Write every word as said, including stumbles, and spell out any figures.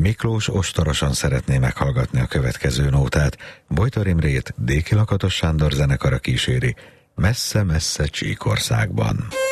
Miklós ostorosan szeretné meghallgatni a következő nótát. Bojtor Imrét Déki Lakatos Sándor zenekara kíséri Messze-messze Csíkországban.